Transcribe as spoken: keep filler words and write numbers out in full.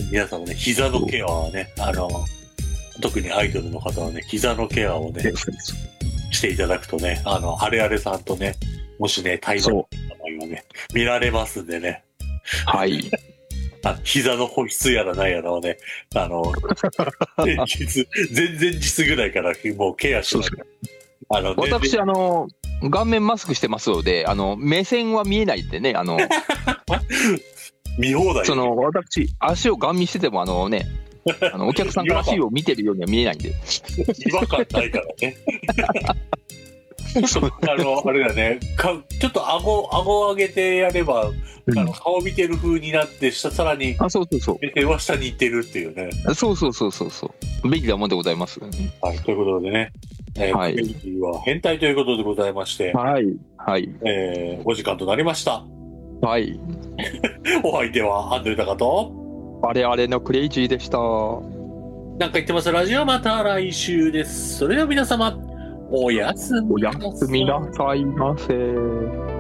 皆さんもね、膝のケアはね、あの、特にアイドルの方はね、膝のケアをね、していただくとね、あの、あれあれさんとね、もしね、対話の場合はね、見られますんでね。 はい。 あ、膝の保湿やらないやらをね、あの、前日、前々日ぐらいからもうケアしてます。あの、 私、あの、顔面マスクしてますので、あの、目線は見えないんでね、あの、 見放題。 その、私、足をガン見してても、あのね、あのお客さんが足を見てるようには見えないんで。 違和感ないからね。あの、あれだね、かちょっと顎、顎上げてやれば、あの顔見てる風になって、下さらに、 あ、そうそうそう。 目線は下に行ってるっていうね。 そうそうそうそうそう。便利なもんでございます。 はい、ということでね、えー、 はい。 クレイジーは変態ということでございまして、 はい。はい。 えー、お時間となりました。 はい。 お相手はアンドレタカと、 我々のクレイジーでした。 なんか言ってますラジオまた来週です。それでは皆様、おやすみなさい。 おやすみなさいませ。